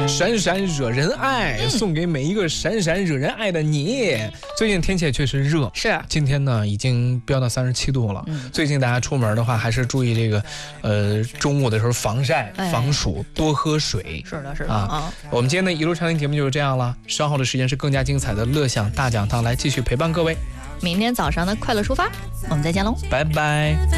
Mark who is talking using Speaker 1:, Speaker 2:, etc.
Speaker 1: 闪闪惹人爱，送给每一个闪闪惹人爱的你。最近天气也确实热，
Speaker 2: 是
Speaker 1: 今天呢已经飙到37度了。最近大家出门的话，还是注意这个，中午的时候防晒、防暑，多喝水。
Speaker 2: 是的，是的
Speaker 1: 啊。我们今天的一路畅听节目就是这样了，稍后的时间是更加精彩的乐享大讲堂，来继续陪伴各位。
Speaker 2: 明天早上的快乐出发，我们再见喽，
Speaker 1: 拜拜。